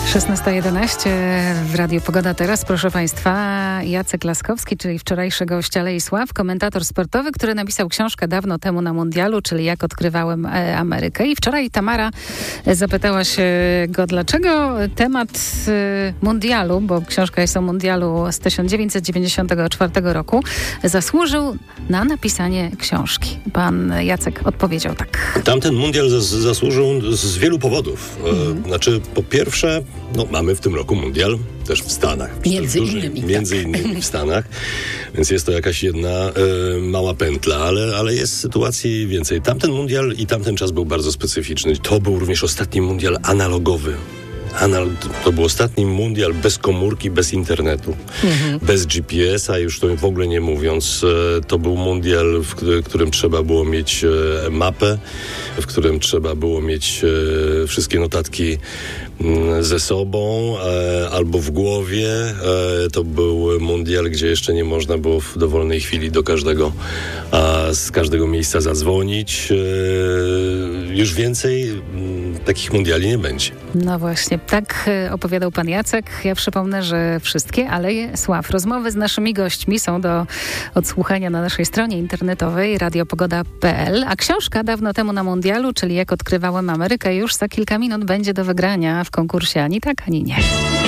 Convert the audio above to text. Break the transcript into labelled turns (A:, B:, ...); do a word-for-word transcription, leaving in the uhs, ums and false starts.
A: szesnasta jedenaście w Radiu Pogoda teraz, proszę Państwa, Jacek Laskowski, czyli wczorajszy gość Alei Sław, komentator sportowy, który napisał książkę dawno temu na mundialu, czyli Jak odkrywałem Amerykę. I wczoraj Tamara zapytała się go, dlaczego temat mundialu, bo książka jest o mundialu z tysiąc dziewięćset dziewięćdziesiątego czwartego roku, zasłużył na napisanie książki. Pan Jacek odpowiedział tak.
B: Tamten mundial zas- zasłużył z wielu powodów. Mm. E, znaczy, po pierwsze, no, mamy w tym roku mundial też w Stanach.
C: Między
B: duży,
C: innymi.
B: Między
C: tak.
B: innymi w Stanach, więc jest to jakaś jedna e, mała pętla, ale, ale jest sytuacji więcej. Tamten mundial i tamten czas był bardzo specyficzny. To był również ostatni mundial analogowy. Anal- to był ostatni mundial bez komórki, bez internetu, mhm. bez G P S a, już to w ogóle nie mówiąc. E, to był mundial, w k- którym trzeba było mieć e, mapę, w którym trzeba było mieć e, wszystkie notatki m, ze sobą e, albo w głowie. E, to był mundial, gdzie jeszcze nie można było w dowolnej chwili do każdego, a z każdego miejsca zadzwonić. E, już więcej m, takich mundiali nie będzie.
A: No właśnie, tak opowiadał pan Jacek. Ja przypomnę, że wszystkie Aleje Sław, rozmowy z naszymi gośćmi są do odsłuchania na naszej stronie internetowej radiopogoda kropka p l, a książka dawno temu na mundialu, czyli Jak odkrywałem Amerykę, już za kilka minut będzie do wygrania w konkursie Ani tak, ani nie.